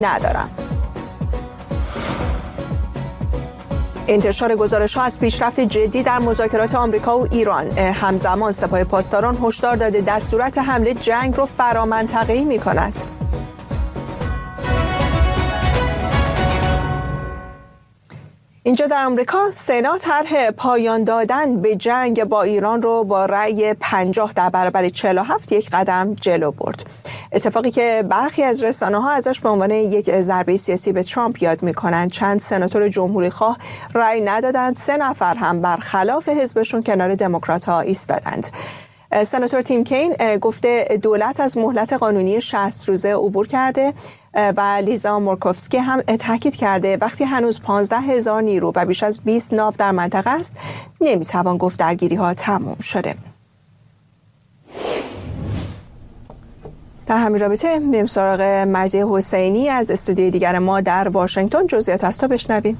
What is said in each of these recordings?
ندارم. انتشار گزارش‌ها از پیشرفت جدی در مذاکرات آمریکا و ایران. همزمان سپاه پاسداران هشدار داده در صورت حمله جنگ رو فرامنطقه‌ای می‌کند. اینجا در آمریکا سنا طرح پایان دادن به جنگ با ایران رو با رأی 50 در برابر 47 یک قدم جلو برد. اتفاقی که برخی از رسانه‌ها ازش به عنوان یک ضربه سیاسی به ترامپ یاد می‌کنند. چند سناتور جمهوری‌خواه رأی ندادند، 3 نفر هم برخلاف حزبشون کنار دموکرات‌ها ایستادند. سناتور تیم کین گفته دولت از مهلت قانونی 60 روزه عبور کرده و لیزا مورکوفسکی هم تاکید کرده وقتی هنوز 15,000 نیرو و بیش از 20 ناو در منطقه است نمیتوان گفت درگیری‌ها تمام شده. در همین رابطه میریم سراغ مرضیه حسینی از استودیوی دیگر ما در واشنگتن. جزئیات از تو بشنویم.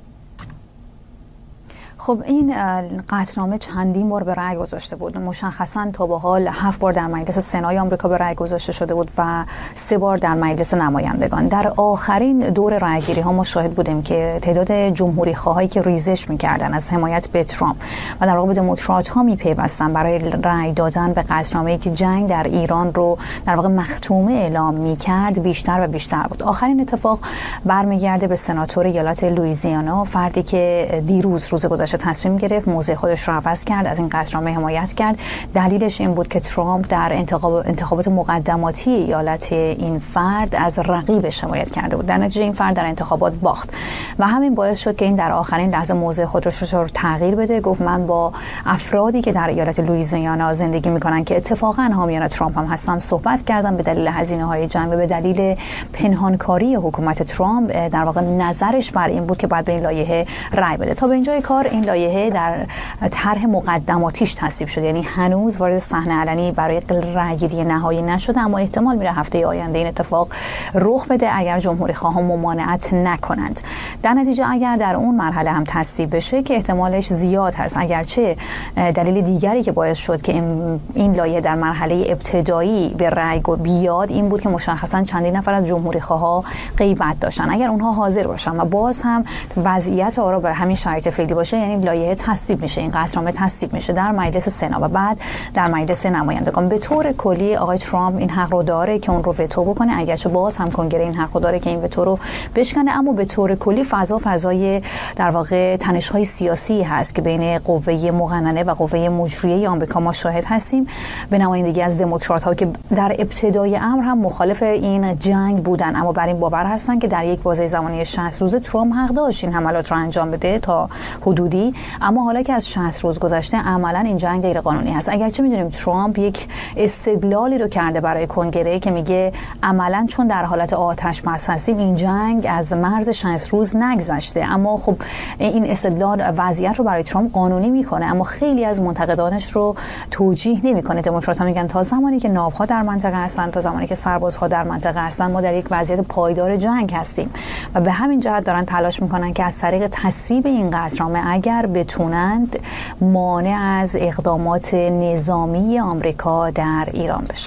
خب این قطعنامه چندین بار به رأی گذاشته بود. مشخصاً تا به حال 7 بار در مجلس سنای آمریکا به رأی گذاشته شده بود و 3 بار در مجلس نمایندگان. در آخرین دور رأیگیری ها ما شاهد بودیم که تعداد جمهوری خواهایی که ریزش می‌کردن از حمایت به ترامپ و در واقع به دموکرات ها می‌پیوستن برای رأی دادن به قطعنامه‌ای که جنگ در ایران رو در واقع مختومه اعلام می‌کرد بیشتر و بیشتر بود. آخرین اتفاق برمیگرده به سناتور ایالت لوئیزیانا، فردی که دیروز روز گذشته تصمیم گرفت موضع خودش را عوض کرد، از این قطعنامه حمایت کرد. دلیلش این بود که ترامپ در انتخابات مقدماتی ایالت این فرد از رقیبش حمایت کرده بود. در نتیجه این فرد در انتخابات باخت و همین باعث شد که این در آخرین لحظه موضع خودش رو تغییر بده. گفت من با افرادی که در ایالت لوئیزیانا زندگی میکنن که اتفاقا حامیان ترامپ هم هستن صحبت کردم به دلیل هزینه‌های جنگ و به دلیل پنهانکاری حکومت ترامپ. در واقع نظرش بر این بود که باید به این لایحه رأی بده. تا به اینجای کار این لایحه در طرح مقدماتیش تصویب شده، یعنی هنوز وارد صحنه علنی برای رأیگیری نهایی نشده، اما احتمال میره هفته آینده این اتفاق رخ بده اگر جمهوری خواهان ممانعت نکنند. در نتیجه اگر در اون مرحله هم تصویب بشه که احتمالش زیاد هست، اگرچه دلیل دیگری که باعث شد که این لایحه در مرحله ابتدایی به رأی بیاد این بود که مشخصا چندین نفر از جمهوری خواها غیبت داشتن. اگر اونها حاضر باشن و باز هم وضعیت آرا به همین شرایط فعلی باشه، یعنی لایحه تصویب میشه، این قطعنامه تصویب میشه در مجلس سنا و بعد در مجلس نمایندگان. به طور کلی آقای ترامپ این حق رو داره که اون رو وتو بکنه، اگرچه باز هم کنگره این حق رو داره که این وتو رو بشکنه، اما به طور کلی فضای در واقع تنش‌های سیاسی هست که بین قوه مقننه و قوه مجریه آمریکا ما شاهد هستیم. به نمایندگی از دموکرات‌ها که در ابتدای امر هم مخالف این جنگ بودن، اما بر این باور هستن که در یک بازه زمانی 60 روزه ترامپ حق داشت این حملات رو انجام بده تا حدودی، اما حالا که از 60 روز گذشته عملاً این جنگ غیر قانونی هست. اگرچه میدونیم ترامپ یک استدلالی رو کرده برای کنگره که میگه عملاً چون در حالت آتش بس هستیم این جنگ از مرز 60 روز نگذشته، اما خب این استدلال وضعیت رو برای ترامپ قانونی میکنه، اما خیلی از منتقدانش رو توجیه نمیکنه. دموکرات‌ها میگن تا زمانی که ناوها در منطقه هستن، تا زمانی که سربازها در منطقه هستن، ما در یک وضعیت پایدار جنگ هستیم و به همین جهت دارن تلاش میکنن که از طریق تصویب این قطعنامه اگر بتونند مانع از اقدامات نظامی آمریکا در ایران بشن.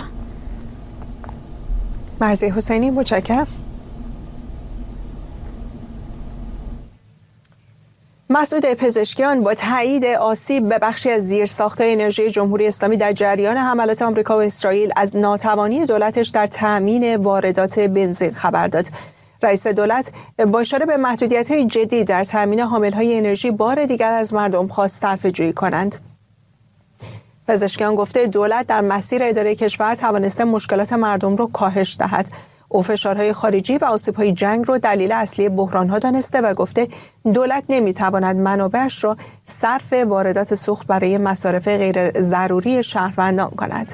مرضیه حسینی، متشکرم. مسعود پزشکیان با تایید آسیب به بخشی از زیرساخت‌های انرژی جمهوری اسلامی در جریان حملات آمریکا و اسرائیل از ناتوانی دولتش در تأمین واردات بنزین خبر داد. رئیس دولت با اشاره به محدودیت‌های جدی در تأمین حامل‌های انرژی بار دیگر از مردم خواست صرفه‌جویی کنند. پزشکیان گفته دولت در مسیر اداره کشور توانسته مشکلات مردم را کاهش دهد. او فشارهای خارجی و آسیب‌های جنگ را دلیل اصلی بحران‌ها دانسته و گفته دولت نمی‌تواند منابعش را صرف واردات سوخت برای مصارف غیر ضروری شهروندان کند.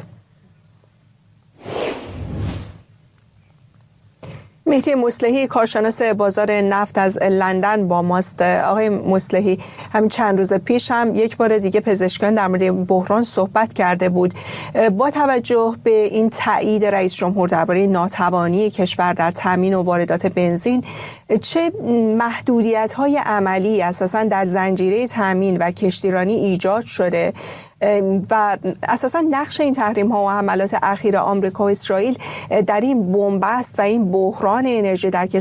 مهدی مصلحی کارشناس بازار نفت از لندن با ماست. آقای مصلحی، همین چند روز پیش هم یک بار دیگه پزشکان در مورد بحران صحبت کرده بود. با توجه به این تایید رئیس جمهور درباره ناتوانی کشور در تامین و واردات بنزین، چه محدودیت‌های عملی اساساً در زنجیره تامین و کشتیرانی ایجاد شده و اساسا نقش این تحریم ها و حملات اخیر آمریکا و اسرائیل در این بنبست و این بحران انرژی در